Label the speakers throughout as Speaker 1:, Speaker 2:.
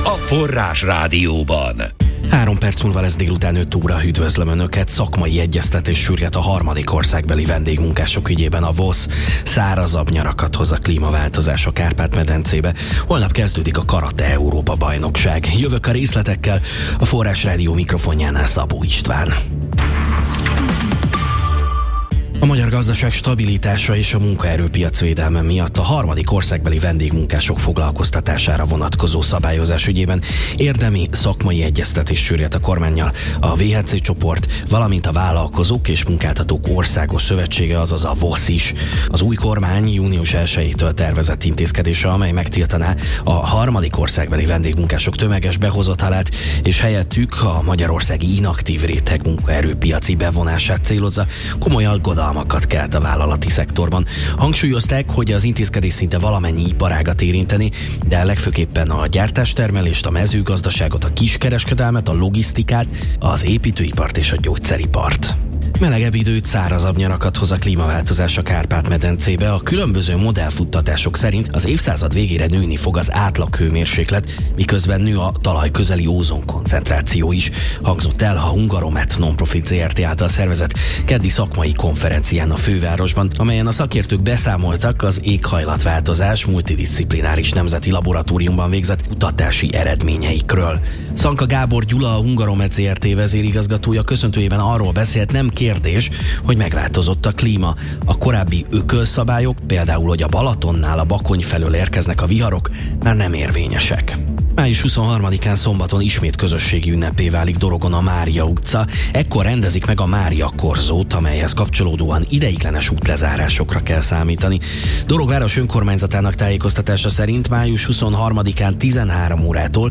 Speaker 1: a Forrás Rádióban.
Speaker 2: 3 perc múlva lesz délután 5 óra. Üdvözlöm Önöket. Szakmai egyeztetés sürget a harmadik országbeli vendégmunkások ügyében a VOSZ. Szárazabb nyarakat hoz a klímaváltozás a Kárpát-medencébe. Holnap kezdődik a Karate Európa bajnokság. Jövök a részletekkel, a Forrás Rádió mikrofonjánál Szabó István. A magyar gazdaság stabilitása és a munkaerőpiac védelme miatt a harmadik országbeli vendégmunkások foglalkoztatására vonatkozó szabályozás ügyében érdemi szakmai egyeztetés sürget a kormánnyal. A VHC csoport, valamint a Vállalkozók és Munkáltatók Országos Szövetsége, azaz a VOSZ is. Az új kormány június 1-től tervezett intézkedése, amely megtiltaná a harmadik országbeli vendégmunkások tömeges behozatalát, és helyettük a magyarországi inaktív réteg munkaerőpiaci bevonását célozza, komoly aggodalmakat kelt a vállalati szektorban. Hangsúlyozták, hogy az intézkedés szinte valamennyi iparágat érinteni, de legfőképpen a gyártástermelést, a mezőgazdaságot, a kiskereskedelmet, a logisztikát, az építőipart és a gyógyszeripart. Melegebb időt, szárazabb nyarakat hoz a klímaváltozás a Kárpát-medencébe. A különböző modellfuttatások szerint az évszázad végére nőni fog az átlaghőmérséklet, miközben nő a talaj közeli ózonkoncentráció is, hangzott el a Hungaromet Nonprofit Zrt. Által szervezett keddi szakmai konferencián a fővárosban, amelyen a szakértők beszámoltak az éghajlatváltozás multidisziplináris nemzeti laboratóriumban végzett kutatási eredményeikről. Szanka Gábor Gyula, a Hungaromet Zrt. Vezérigazgatója köszöntőjében arról beszélt, nem kérdés, hogy megváltozott a klíma. A korábbi ökölszabályok, például, hogy a Balatonnál a Bakony felől érkeznek a viharok, már nem érvényesek. Május 23-án szombaton ismét közösségi ünnepé válik Dorogon a Mária utca. Ekkor rendezik meg a Mária korzót, amelyhez kapcsolódóan ideiglenes útlezárásokra kell számítani. Dorog város önkormányzatának tájékoztatása szerint május 23-án 13 órától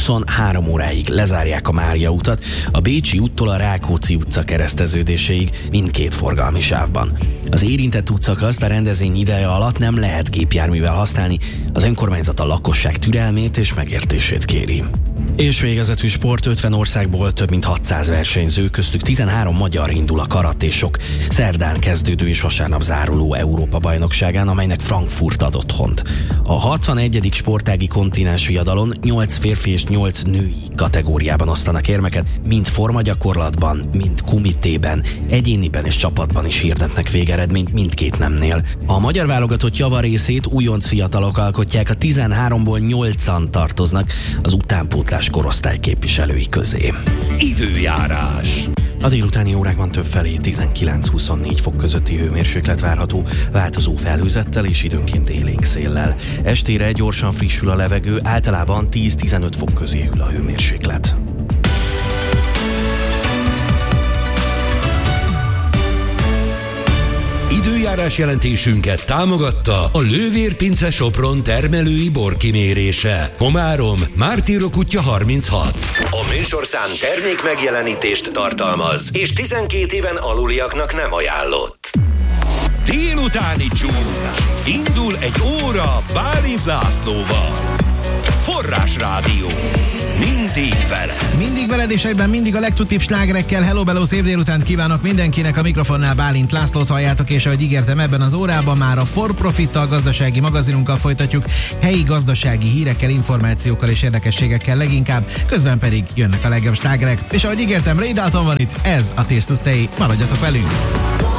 Speaker 2: 23 óráig lezárják a Mária utat, a Bécsi úttól a Rákóczi utca kereszteződéséig mindkét forgalmi sávban. Az érintett útszakaszt a rendezvény ideje alatt nem lehet gépjárművel használni, az önkormányzat a lakosság türelmét és megértését kéri. És végezetű sport, 50 országból több mint 600 versenyző, köztük 13 magyar indul a karatésok szerdán kezdődő és vasárnap záruló Európa-bajnokságán, amelynek Frankfurt ad otthont. A 61. sportági kontinens viadalon 8 férfi és 8 női kategóriában osztanak érmeket, mind formagyakorlatban, mind kumitében, egyéniben és csapatban is hirdetnek végeredményt mindkét nemnél. A magyar válogatott javarészét újonc fiatalok alkotják, a 13-ból 8-an tartoznak az utánpótlás korosztály képviselői közé.
Speaker 1: Időjárás.
Speaker 2: A délutáni órákban többfelé 19-24 fok közötti hőmérséklet várható, változó felhőzettel és időnként élénk széllel. Estére gyorsan frissül a levegő, általában 10-15 fok közé hűl a hőmérséklet.
Speaker 1: Időjárás jelentésünket támogatta a Lővér Pince Sopron termelői borkimérése. Komárom, Mártírok útja 36. A műsorszám termék megjelenítést tartalmaz, és 12 éven aluliaknak nem ajánlott. Délutáni csúcs. Indul egy óra Bálint Lászlóval. Forrás Rádió. Mindig vele.
Speaker 3: Mindig veled, és egyben mindig a legtutibb slágerekkel. Hello, bello, szép délutánt kívánok mindenkinek. A mikrofonnál Bálint Lászlót halljátok, és ahogy ígértem, ebben az órában már a For Profittal, gazdasági magazinunkkal folytatjuk, helyi gazdasági hírekkel, információkkal és érdekességekkel leginkább, közben pedig jönnek a legjobb slágerek. És ahogy ígértem, Ray Dalton van itt, ez a Taste to Stay. Maradjatok velünk!